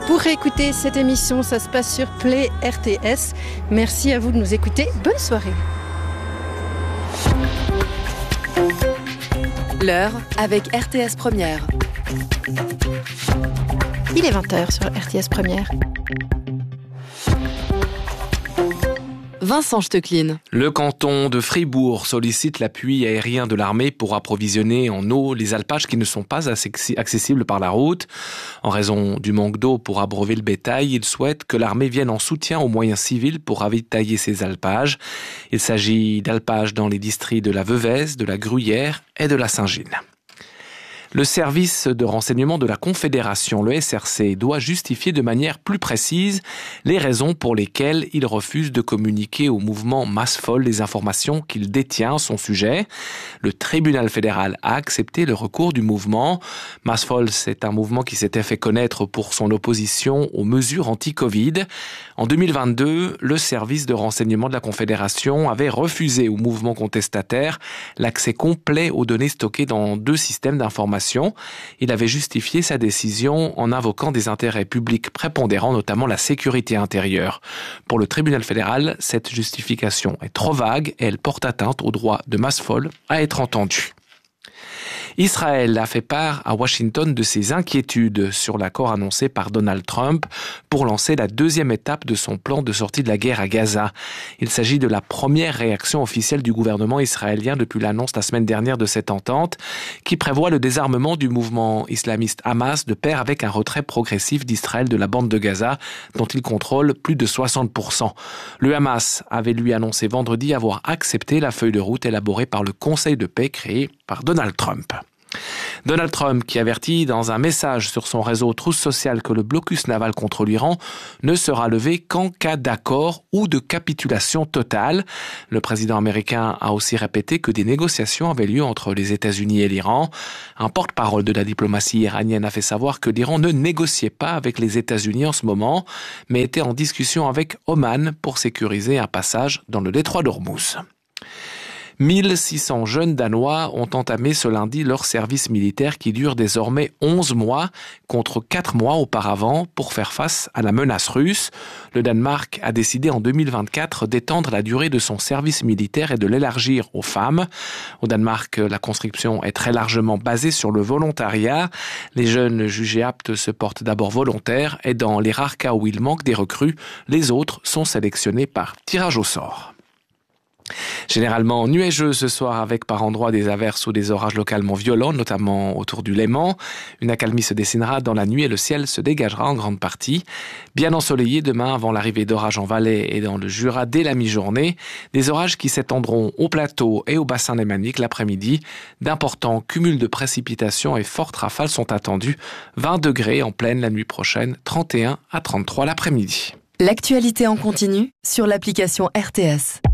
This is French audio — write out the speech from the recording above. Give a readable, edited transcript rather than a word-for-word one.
Pour réécouter cette émission, ça se passe sur Play RTS. Merci à vous de nous écouter. Bonne soirée. L'heure avec RTS Première. Il est 20h sur RTS Première. Vincent Stecklin. Le canton de Fribourg sollicite l'appui aérien de l'armée pour approvisionner en eau les alpages qui ne sont pas accessibles par la route. En raison du manque d'eau pour abreuver le bétail, il souhaite que l'armée vienne en soutien aux moyens civils pour ravitailler ces alpages. Il s'agit d'alpages dans les districts de la Veuvez, de la Gruyère et de la Saint-Gine. Le service de renseignement de la Confédération, le SRC, doit justifier de manière plus précise les raisons pour lesquelles il refuse de communiquer au mouvement Masfol les informations qu'il détient à son sujet. Le tribunal fédéral a accepté le recours du mouvement. Masfol, c'est un mouvement qui s'était fait connaître pour son opposition aux mesures anti-Covid. En 2022, le service de renseignement de la Confédération avait refusé au mouvement contestataire l'accès complet aux données stockées dans 2 systèmes d'information. Il avait justifié sa décision en invoquant des intérêts publics prépondérants, notamment la sécurité intérieure. Pour le tribunal fédéral, cette justification est trop vague et elle porte atteinte au droit de Masfol à être entendu. Israël a fait part à Washington de ses inquiétudes sur l'accord annoncé par Donald Trump pour lancer la 2e étape de son plan de sortie de la guerre à Gaza. Il s'agit de la première réaction officielle du gouvernement israélien depuis l'annonce la semaine dernière de cette entente qui prévoit le désarmement du mouvement islamiste Hamas de pair avec un retrait progressif d'Israël de la bande de Gaza dont il contrôle plus de 60%. Le Hamas avait lui annoncé vendredi avoir accepté la feuille de route élaborée par le Conseil de paix créé par Donald Trump. Donald Trump qui avertit dans un message sur son réseau Truth Social que le blocus naval contre l'Iran ne sera levé qu'en cas d'accord ou de capitulation totale. Le président américain a aussi répété que des négociations avaient lieu entre les États-Unis et l'Iran. Un porte-parole de la diplomatie iranienne a fait savoir que l'Iran ne négociait pas avec les États-Unis en ce moment, mais était en discussion avec Oman pour sécuriser un passage dans le détroit d'Ormuz. 1600 jeunes Danois ont entamé ce lundi leur service militaire qui dure désormais 11 mois contre 4 mois auparavant pour faire face à la menace russe. Le Danemark a décidé en 2024 d'étendre la durée de son service militaire et de l'élargir aux femmes. Au Danemark, la conscription est très largement basée sur le volontariat. Les jeunes jugés aptes se portent d'abord volontaires et dans les rares cas où il manque des recrues, les autres sont sélectionnés par tirage au sort. Généralement nuageux ce soir avec par endroits des averses ou des orages localement violents, notamment autour du Léman. Une accalmie se dessinera dans la nuit et le ciel se dégagera en grande partie. Bien ensoleillé demain avant l'arrivée d'orages en Valais et dans le Jura dès la mi-journée. Des orages qui s'étendront au plateau et au bassin lémanique l'après-midi. D'importants cumuls de précipitations et fortes rafales sont attendus. 20 degrés en pleine la nuit prochaine, 31 à 33 l'après-midi. L'actualité en continu sur l'application RTS.